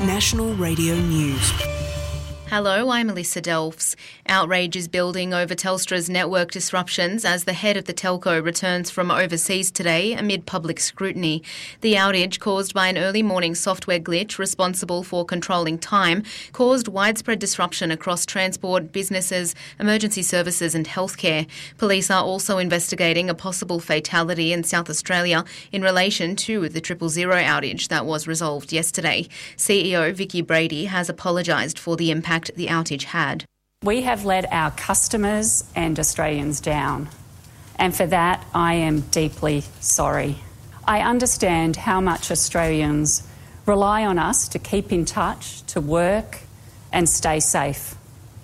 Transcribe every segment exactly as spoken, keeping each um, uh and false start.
National Radio News. Hello, I'm Melissa Delfs. Outrage is building over Telstra's network disruptions as the head of the telco returns from overseas today amid public scrutiny. The outage, caused by an early morning software glitch responsible for controlling time, caused widespread disruption across transport, businesses, emergency services and healthcare. Police are also investigating a possible fatality in South Australia in relation to the triple zero outage that was resolved yesterday. C E O Vicki Brady has apologised for the impact the outage had. We have let our customers and Australians down, and for that I am deeply sorry. I understand how much Australians rely on us to keep in touch, to work and stay safe.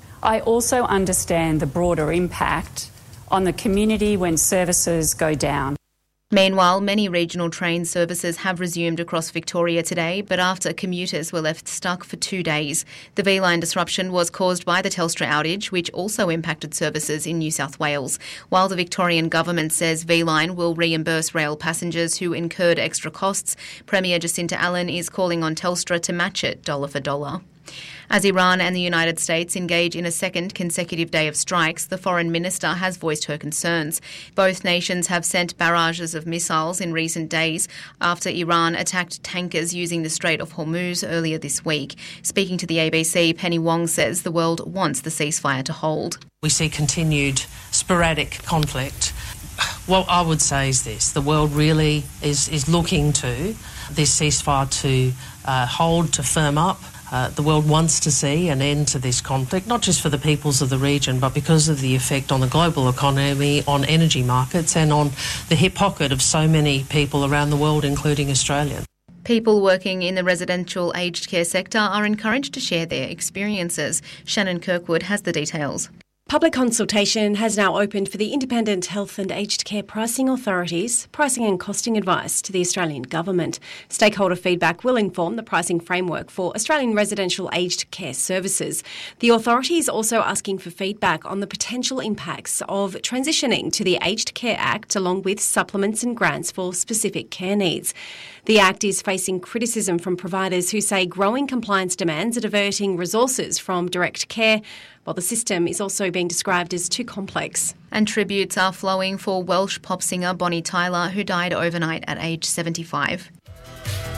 I also understand the broader impact on the community when services go down. Meanwhile, many regional train services have resumed across Victoria today, but after commuters were left stuck for two days. The V-Line disruption was caused by the Telstra outage, which also impacted services in New South Wales. While the Victorian government says V-Line will reimburse rail passengers who incurred extra costs, Premier Jacinta Allen is calling on Telstra to match it dollar for dollar. As Iran and the United States engage in a second consecutive day of strikes, the foreign minister has voiced her concerns. Both nations have sent barrages of missiles in recent days after Iran attacked tankers using the Strait of Hormuz earlier this week. Speaking to the A B C, Penny Wong says the world wants the ceasefire to hold. We see continued sporadic conflict. What I would say is this: the world really is, is looking to this ceasefire to uh, hold, to firm up. Uh, the world wants to see an end to this conflict, not just for the peoples of the region, but because of the effect on the global economy, on energy markets and on the hip pocket of so many people around the world, including Australians. People working in the residential aged care sector are encouraged to share their experiences. Shannon Kirkwood has the details. Public consultation has now opened for the Independent Health and Aged Care Pricing Authority's pricing and costing advice to the Australian Government. Stakeholder feedback will inform the pricing framework for Australian residential aged care services. The authority is also asking for feedback on the potential impacts of transitioning to the Aged Care Act, along with supplements and grants for specific care needs. The Act is facing criticism from providers who say growing compliance demands are diverting resources from direct care, while the system is also being described as too complex. And tributes are flowing for Welsh pop singer Bonnie Tyler, who died overnight at age seventy-five.